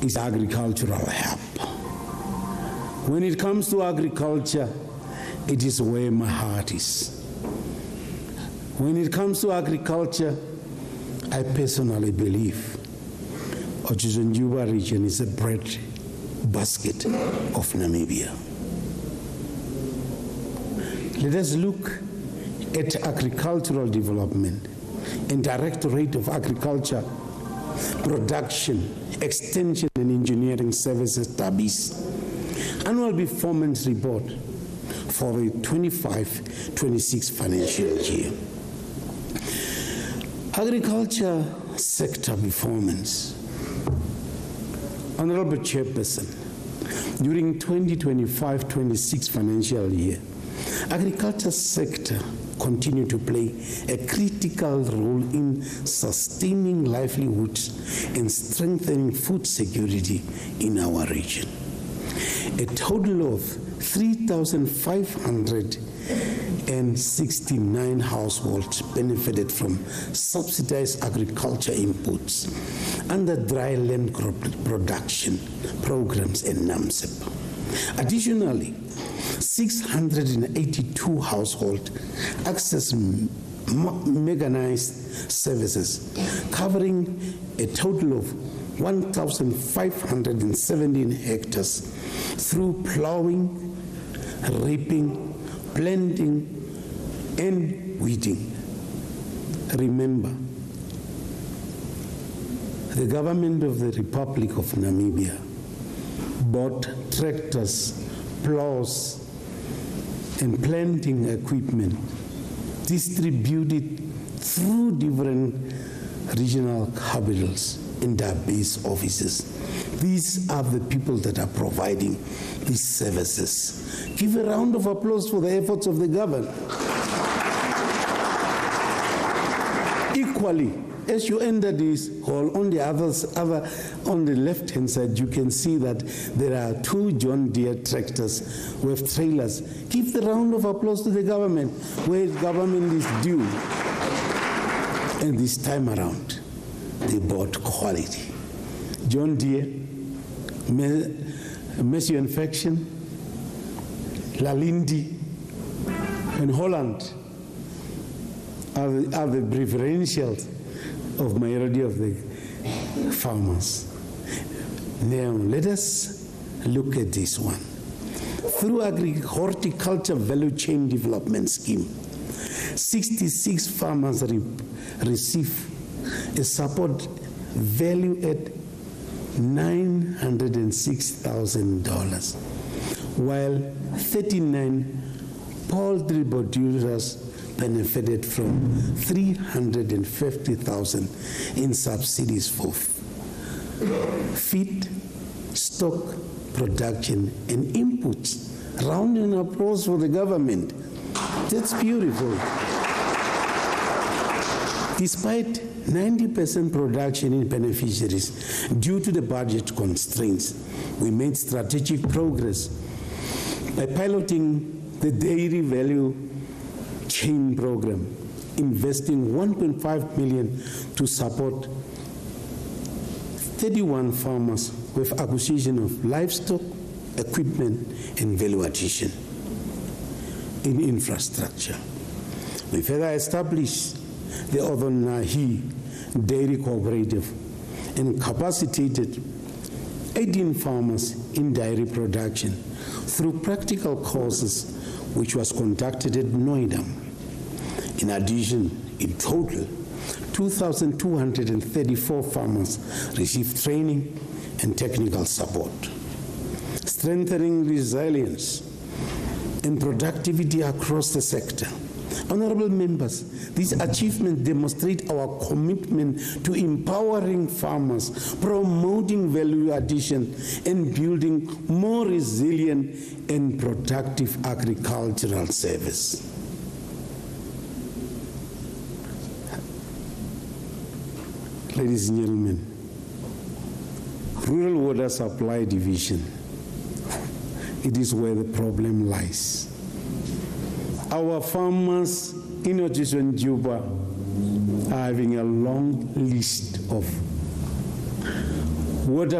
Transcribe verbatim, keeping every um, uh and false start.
is agricultural help. When it comes to agriculture, it is where my heart is. When it comes to agriculture, I personally believe Otjizo-Njuba region is a bread basket of Namibia. Let us look at agricultural development and Directorate of Agriculture, Production, Extension and Engineering Services, DABIS, Annual Performance Report for the twenty-five twenty-six financial year. Agriculture sector performance. Honorable Chairperson, during twenty twenty-five twenty-six financial year, agriculture sector continue to play a critical role in sustaining livelihoods and strengthening food security in our region. A total of three thousand five hundred sixty-nine households benefited from subsidized agriculture inputs under dry land crop production programs in NAMSEP. Additionally, six hundred eighty-two households access mechanized services, covering a total of one thousand five hundred seventeen hectares through plowing, reaping, planting, and weeding. Remember, the government of the Republic of Namibia bought tractors, plows, and planting equipment distributed through different regional capitals and their base offices. These are the people that are providing these services. Give a round of applause for the efforts of the government. Equally, as you enter this hall, on the others, other, on the left-hand side, you can see that there are two John Deere tractors with trailers. Give the round of applause to the government, where government is due. And this time around, they bought quality. John Deere, Messi Infection, Lalindi, and Holland are the, are the preferentials of majority of the farmers. Now, let us look at this one. Through Agri-Horticulture Value Chain Development Scheme, sixty-six farmers re receive a support value at nine hundred six thousand dollars, while thirty-nine poultry producers benefited from three hundred fifty thousand dollars in subsidies for feed, stock, production, and inputs. Round of applause for the government. That's beautiful. Despite ninety percent production in beneficiaries due to the budget constraints, we made strategic progress by piloting the dairy value chain program, investing one point five million dollars to support thirty-one farmers with acquisition of livestock, equipment, and value addition in infrastructure. We further established the Odonahi Dairy Cooperative and capacitated eighteen farmers in dairy production through practical courses which was conducted at Noidam. In addition, in total, two thousand two hundred thirty-four farmers received training and technical support. Strengthening resilience and productivity across the sector. Honorable members, these achievements demonstrate our commitment to empowering farmers, promoting value addition, and building more resilient and productive agricultural service. Ladies and gentlemen, Rural Water Supply Division, it is where the problem lies. Our farmers in Otjizo-Njuba are having a long list of water